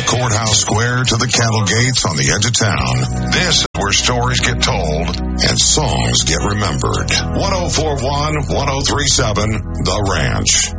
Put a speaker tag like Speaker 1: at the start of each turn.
Speaker 1: Courthouse Square to the cattle gates on the edge of town. This is where stories get told and songs get remembered. 1041, 1037, The Ranch.